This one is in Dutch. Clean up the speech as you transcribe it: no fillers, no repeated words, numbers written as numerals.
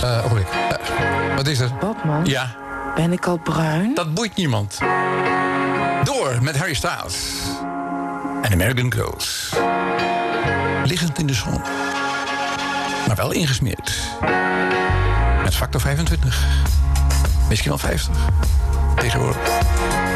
Ogenblik. Wat is er? Bobman, Ja, ben ik al bruin? dat boeit niemand. Door met Harry Styles. En American Girls. Liggend in de zon. Maar wel ingesmeerd. Met factor 25. Misschien wel 50. Tegenwoordig.